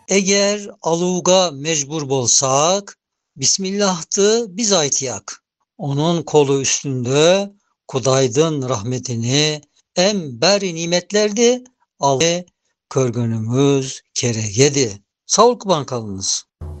Eğer aluga mecbur bolsak, Bismillah'tı biz aytiyak. Onun kolu üstünde Kudaydın rahmetini em beri nimetlerdi, Allah körgünümüz kere yedi. Sağ ol kurban kalınız.